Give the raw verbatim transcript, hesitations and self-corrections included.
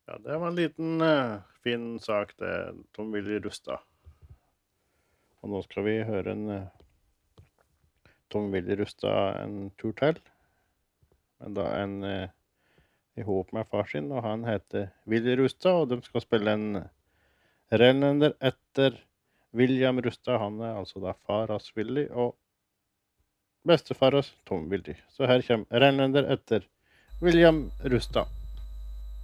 Ja, det var en liten eh, fin sak det, Tom Willy Rustad. Og nå skal vi høre en eh, Tom Willy Rustad en tur til. Men da en eh, i hop med far sin, og han heter Willy Rustad, og de skal spille en rennender etter William Rustad. Han er altså da faras Willy, og bestefaras Tom Willy. Så her kommer rennender etter William Rustad.